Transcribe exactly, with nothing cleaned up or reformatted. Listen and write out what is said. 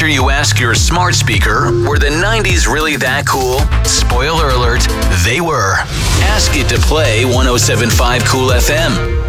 after you ask your smart speaker, were the nineties really that cool? Spoiler alert, they were. Ask it to play one oh seven point five Cool F M.